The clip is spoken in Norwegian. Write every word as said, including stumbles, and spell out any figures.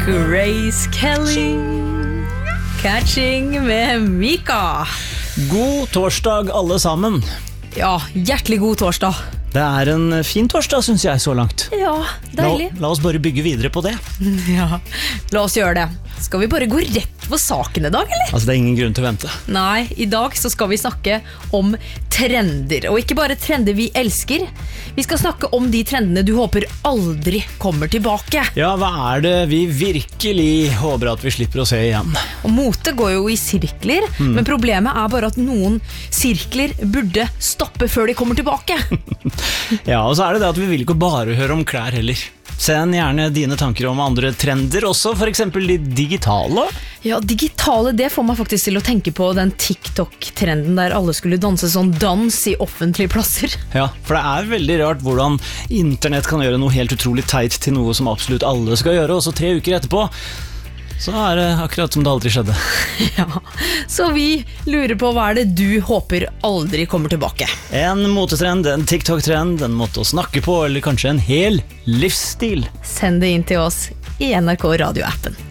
Grace Kelly Catching med Mika. God torsdag alle sammen. Ja, hjertelig god torsdag. Det er en fin torsdag, synes jeg, så langt. Ja, deilig. La, la oss bare bygge videre på det. Ja, la oss gjøre det. Skal vi bare gå rett på saken i dag, eller? Altså, det er ingen grunn til å vente. Nei, i dag så skal vi snakke om trender. Og ikke bare trender vi elsker. Vi skal snakke om de trendene du håper aldri kommer tilbake. Ja, hva er det vi virkelig håper at vi slipper å se igjen? Og mote går jo i sirkler, mm. men problemet er bare at noen sirkler burde stoppe før de kommer tilbake. Ja, og så er det det at vi vil ikke bare høre om klær heller. Send gjerne dine tanker om andre trender også, for eksempel de digitale. Ja, digitale, det får meg faktisk til å tenke på den TikTok-trenden der alle skulle danse sånn dans i offentlige plasser. Ja, for det er veldig rart hvordan internett kan gjøre noe helt utrolig teit til noe som absolutt alle skal gjøre, og så tre uker etterpå så er det akkurat som det aldri skjedde. Ja, så vi lurer på hva er det du håper aldri kommer tilbake. En motetrend, en TikTok-trend, en måte å snakke på, eller kanskje en hel livsstil. Send det inn til oss i N R K Radio-appen.